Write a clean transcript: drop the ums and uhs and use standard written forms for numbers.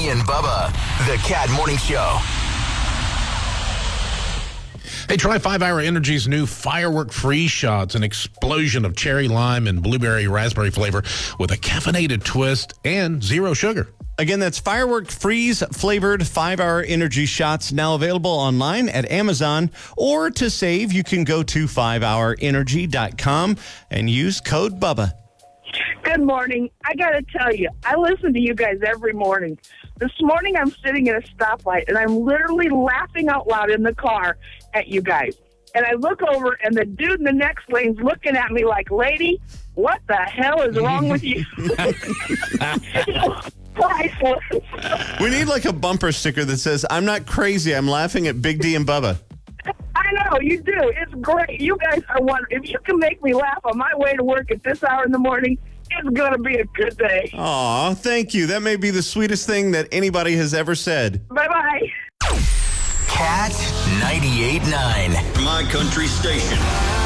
D and Bubba, the Cat Morning Show. Hey, try 5 Hour Energy's new Firework Freeze Shots, an explosion of cherry, lime, and blueberry raspberry flavor with a caffeinated twist and zero sugar. Again, that's Firework Freeze flavored 5 Hour Energy Shots, now available online at Amazon. Or to save, you can go to 5hourenergy.com and use code BUBBA. Good morning. I got to tell you, I listen to you guys every morning. This morning I'm sitting at a stoplight, and I'm literally laughing out loud in the car at you guys. And I look over, and the dude in the next lane's looking at me like, lady, what the hell is wrong with you? Priceless. We need like a bumper sticker that says, I'm not crazy, I'm laughing at Big D and Bubba. I know, you do. It's great. You guys are wonderful. If you can make me laugh on my way to work at this hour in the morning, it's going to be a good day. Aw, thank you. That may be the sweetest thing that anybody has ever said. Bye-bye. Cat 98.9. My country station.